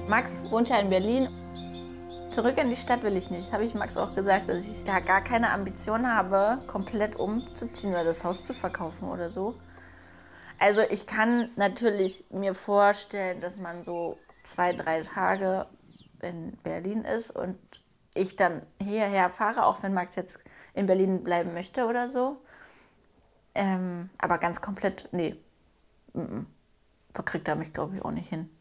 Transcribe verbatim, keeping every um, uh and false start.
Max wohnt ja in Berlin. Zurück in die Stadt will ich nicht. Habe ich Max auch gesagt, dass ich da gar keine Ambition habe, komplett umzuziehen oder das Haus zu verkaufen oder so. Also ich kann natürlich mir vorstellen, dass man so zwei, drei Tage in Berlin ist und ich dann hierher fahre, auch wenn Max jetzt in Berlin bleiben möchte oder so. Ähm, aber ganz komplett, nee, mm -mm. So kriegt er mich, glaube ich, auch nicht hin.